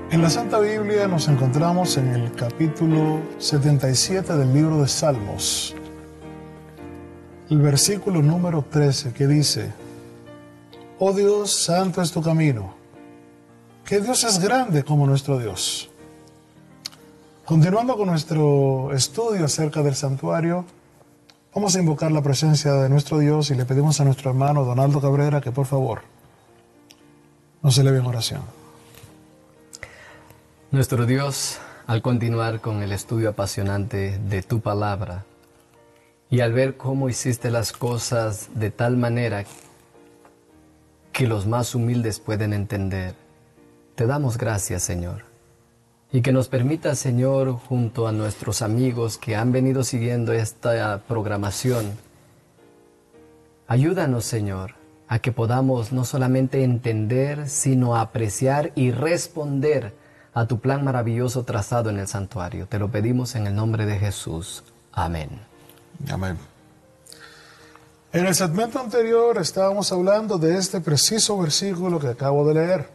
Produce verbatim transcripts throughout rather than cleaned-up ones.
En la Santa Biblia nos encontramos en el capítulo setenta y siete del libro de Salmos, el versículo número trece, que dice: Oh Dios, santo es tu camino, que Dios es grande como nuestro Dios. Continuando con nuestro estudio acerca del santuario, vamos a invocar la presencia de nuestro Dios y le pedimos a nuestro hermano Donaldo Cabrera que por favor nos eleve en oración. Nuestro Dios, al continuar con el estudio apasionante de tu palabra y al ver cómo hiciste las cosas de tal manera que los más humildes pueden entender, te damos gracias, Señor. Y que nos permita, Señor, junto a nuestros amigos que han venido siguiendo esta programación, ayúdanos, Señor, a que podamos no solamente entender, sino apreciar y responder a tu plan maravilloso trazado en el santuario. Te lo pedimos en el nombre de Jesús. Amén. Amén. En el segmento anterior estábamos hablando de este preciso versículo que acabo de leer.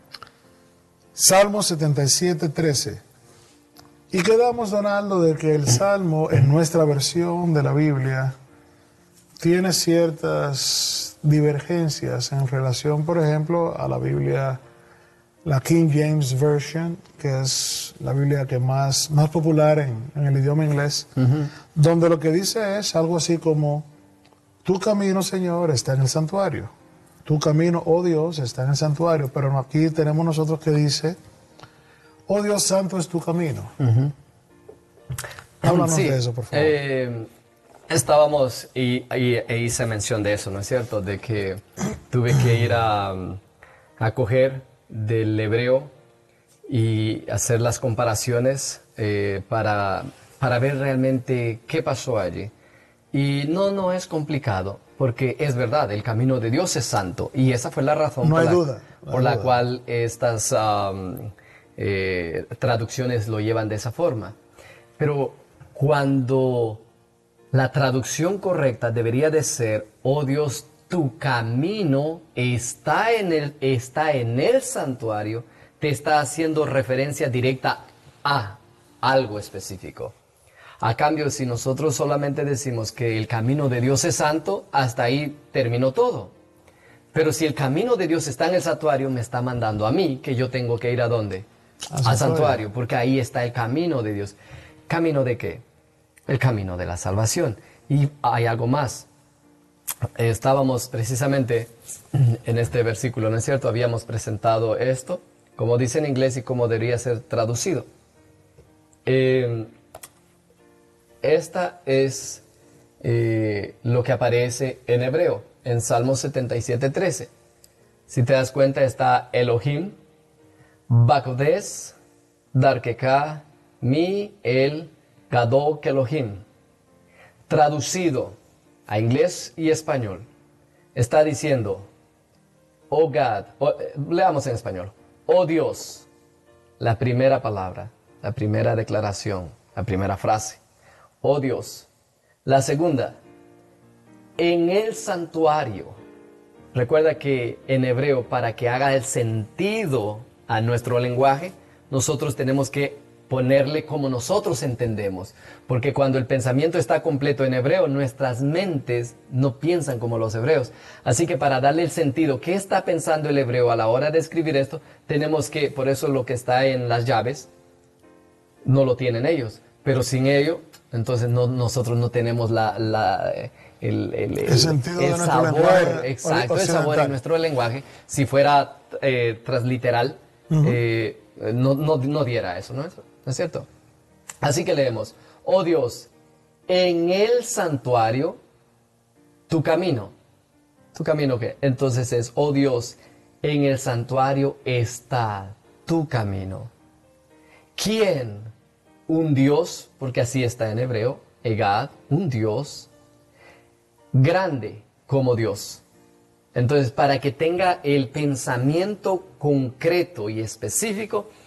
Salmo setenta y siete, trece. Y quedamos, Donaldo, de que el Salmo en nuestra versión de la Biblia tiene ciertas divergencias en relación, por ejemplo, a la Biblia, la King James Version, que es la Biblia que más, más popular en, en el idioma inglés, uh-huh. donde lo que dice es algo así como: tu camino, Señor, está en el santuario. Tu camino, oh Dios, está en el santuario. Pero aquí tenemos nosotros que dice: oh Dios santo es tu camino. Uh-huh. Háblanos sí, de eso, por favor. Eh, estábamos, y, y e hice mención de eso, ¿no es cierto? De que tuve que ir a, a coger del hebreo y hacer las comparaciones eh, para, para ver realmente qué pasó allí. Y no, no es complicado, porque es verdad, el camino de Dios es santo, y esa fue la razón no por, hay la, duda, no por hay la duda. cual estas um, eh, traducciones lo llevan de esa forma. Pero cuando la traducción correcta debería de ser: oh Dios, tu camino está en el, está en el santuario, te está haciendo referencia directa a algo específico. A cambio, si nosotros solamente decimos que el camino de Dios es santo, hasta ahí terminó todo. Pero si el camino de Dios está en el santuario, me está mandando a mí que yo tengo que ir ¿a dónde? Al santuario. santuario, porque ahí está el camino de Dios. ¿Camino de qué? El camino de la salvación. Y hay algo más. Estábamos precisamente en este versículo, ¿no es cierto? Habíamos presentado esto, como dice en inglés y como debería ser traducido. Eh... Esta es eh, lo que aparece en hebreo, en Salmo setenta y siete, trece. Si te das cuenta, está Elohim, Bakodes, Darkeka, Mi, El, Gadok Elohim. Traducido a inglés y español, está diciendo: oh God, oh, leamos en español, oh Dios, la primera palabra, la primera declaración, la primera frase. Oh Dios. La segunda, en el santuario. Recuerda que en hebreo, para que haga el sentido a nuestro lenguaje, nosotros tenemos que ponerle como nosotros entendemos. Porque cuando el pensamiento está completo en hebreo, nuestras mentes no piensan como los hebreos. Así que para darle el sentido, ¿qué está pensando el hebreo a la hora de escribir esto? Tenemos que, por eso lo que está en las llaves, no lo tienen ellos. Pero sin ello, entonces no, nosotros no tenemos la, la, el, el, el, el, sentido el de sabor, lenguaje exacto, el sabor en nuestro lenguaje. Si fuera eh, transliteral, uh-huh. eh, no, no, no diera eso, ¿no es, ¿no es cierto? Así que leemos: oh Dios, en el santuario, tu camino. ¿Tu camino qué? Entonces es: oh Dios, en el santuario está tu camino. ¿Quién? Un Dios, porque así está en hebreo, Egad, un Dios grande como Dios. Entonces, para que tenga el pensamiento concreto y específico,